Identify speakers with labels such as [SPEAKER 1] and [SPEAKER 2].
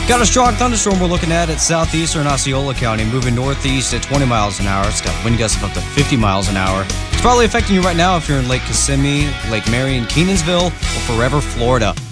[SPEAKER 1] Got a strong thunderstorm we're looking at southeastern Osceola County, moving northeast at 20 miles an hour. It's got wind gusts of up to 50 miles an hour. It's probably affecting you right now if you're in Lake Kissimmee, Lake Mary in Kenansville, or Forever, Florida.